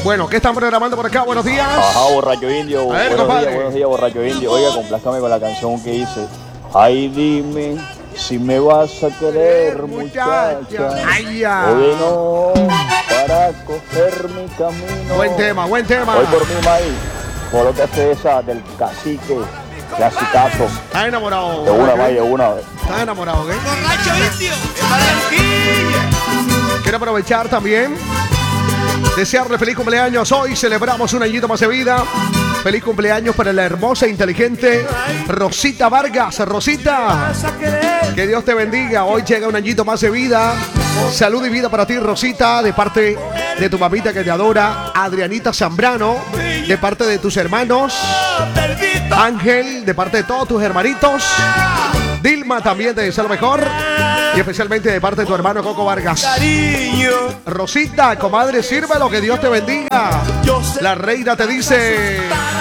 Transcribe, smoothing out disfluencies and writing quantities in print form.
Bueno, ¿qué están programando por acá? Buenos días. Ajá, borracho indio. A ver, buenos días, borracho indio. Oiga, complázcame con la canción que dice: ay, dime si me vas a querer, muchacha. Ay, ya. Hoy no, para coger mi camino. Buen tema, buen tema. Hoy por mi maíz, por lo que hace esa del cacique, clasicazo. ¿Estás enamorado? De una vez, de una vez. ¿Estás enamorado, qué? Borracho indio, en Barranquilla. Quiero aprovechar también, desearle feliz cumpleaños. Hoy celebramos un añito más de vida. Feliz cumpleaños para la hermosa e inteligente Rosita Vargas. Rosita, que Dios te bendiga. Hoy llega un añito más de vida. Salud y vida para ti, Rosita, de parte de tu mamita que te adora, Adrianita Zambrano, de parte de tus hermanos, Ángel, de parte de todos tus hermanitos, Dilma también te desea lo mejor, y especialmente de parte de tu hermano Coco Vargas. Rosita, comadre, sírvelo, que Dios te bendiga. La reina te dice...